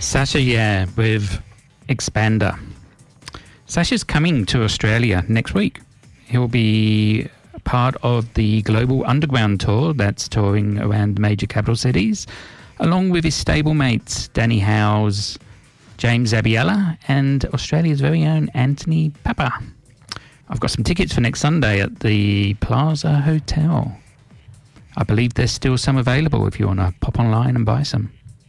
Sasha, yeah, with Expander. Sasha's coming to Australia next week. He'll be part of the Global Underground Tour that's touring around major capital cities, along with his stablemates Danny Howes, James Abiela, and Australia's very own Anthony Papa. I've got some tickets for next Sunday at the Plaza Hotel. I believe there's still some available if you want to pop online and buy some.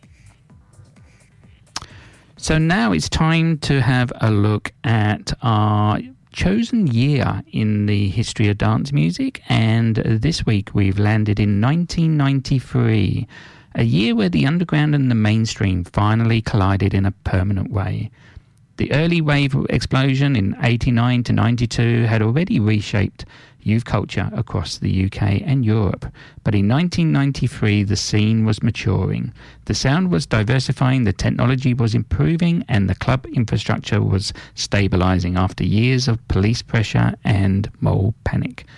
So now it's time to have a look at our chosen year in the history of dance music, and this week we've landed in 1993, a year where the underground and the mainstream finally collided in a permanent way. The early wave explosion in 89 to 92 had already reshaped youth culture across the UK and Europe, but in 1993 the scene was maturing. The sound was diversifying, the technology was improving, and the club infrastructure was stabilising after years of police pressure and moral panic.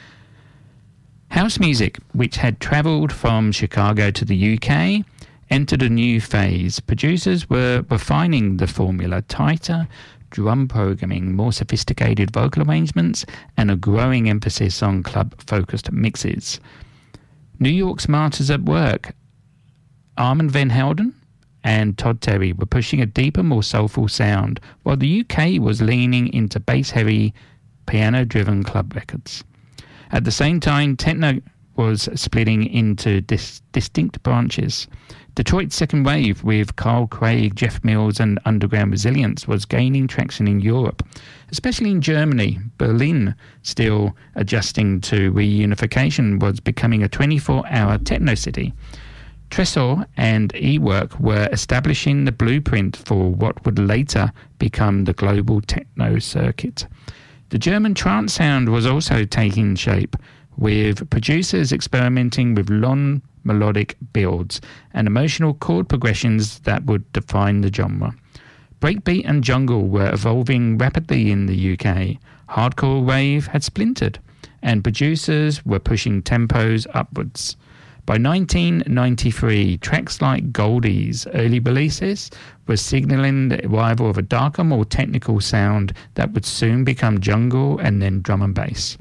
House music, which had travelled from Chicago to the UK, entered a new phase. Producers were refining the formula: tighter drum programming, more sophisticated vocal arrangements, and a growing emphasis on club-focused mixes. New York's Martyrs at Work, Armand Van Helden and Todd Terry were pushing a deeper, more soulful sound, while the UK was leaning into bass-heavy, piano-driven club records. At the same time, techno was splitting into distinct branches. Detroit's second wave with Carl Craig, Jeff Mills and Underground Resilience was gaining traction in Europe, especially in Germany. Berlin, still adjusting to reunification, was becoming a 24-hour techno city. Tresor and E-Work were establishing the blueprint for what would later become the global techno circuit. The German trance sound was also taking shape, with producers experimenting with long melodic builds and emotional chord progressions that would define the genre. Breakbeat and jungle were evolving rapidly in the UK. Hardcore wave had splintered, and producers were pushing tempos upwards. By 1993, tracks like Goldie's early releases were signalling the arrival of a darker, more technical sound that would soon become jungle and then drum and bass.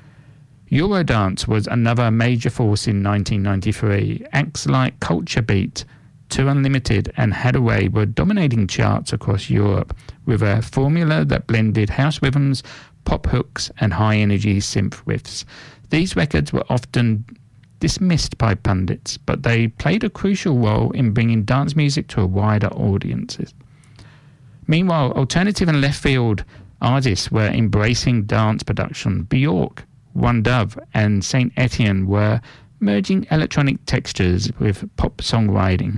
Eurodance was another major force in 1993. Acts like Culture Beat, Two Unlimited and Hadaway were dominating charts across Europe with a formula that blended house rhythms, pop hooks and high-energy synth riffs. These records were often dismissed by pundits, but they played a crucial role in bringing dance music to a wider audiences. Meanwhile, alternative and left field artists were embracing dance production. Bjork, One Dove and Saint Etienne were merging electronic textures with pop songwriting.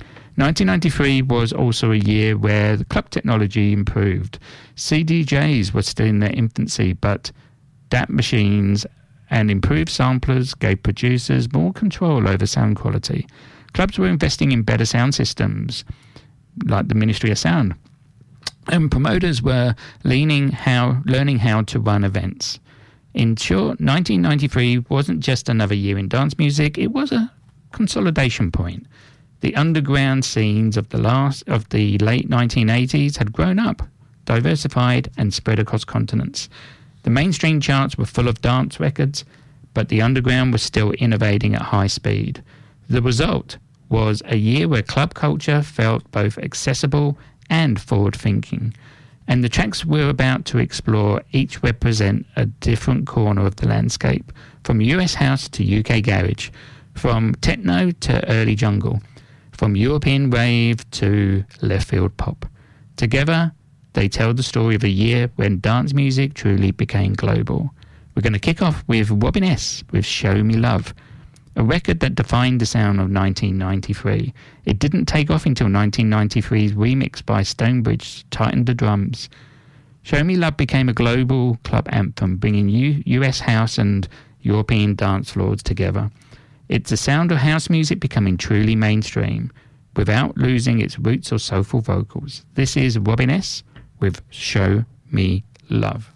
1993 was also a year where the club technology improved. CDJs were still in their infancy, but DAT machines and improved samplers gave producers more control over sound quality. Clubs were investing in better sound systems, like the Ministry of Sound, and promoters were learning how to run events. In short, 1993 wasn't just another year in dance music, it was a consolidation point. The underground scenes of the late 1980s had grown up, diversified and spread across continents. The mainstream charts were full of dance records, but the underground was still innovating at high speed. The result was a year where club culture felt both accessible and forward-thinking. And the tracks we're about to explore each represent a different corner of the landscape, from US house to UK garage, from techno to early jungle, from European rave to left field pop. Together, they tell the story of a year when dance music truly became global. We're going to kick off with Robin S. with Show Me Love, a record that defined the sound of 1993. It didn't take off until 1993's remix by Stonebridge tightened the drums. Show Me Love became a global club anthem, bringing US house and European dance floors together. It's the sound of house music becoming truly mainstream, without losing its roots or soulful vocals. This is Robin S. with Show Me Love.